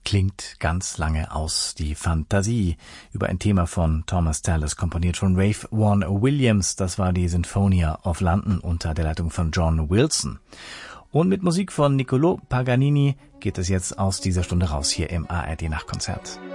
klingt ganz lange aus. Die Fantasie über ein Thema von Thomas Tallis, komponiert von Ralph Vaughan Williams. Das war die Sinfonia of London unter der Leitung von John Wilson. Und mit Musik von Niccolò Paganini geht es jetzt aus dieser Stunde raus hier im ARD Nachtkonzert.